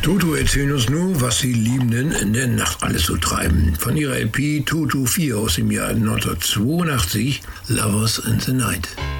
Tutu erzählen uns nur, was die Liebenden in der Nacht alles so treiben. Von ihrer LP Tutu 4 aus dem Jahr 1982, Lovers in the Night.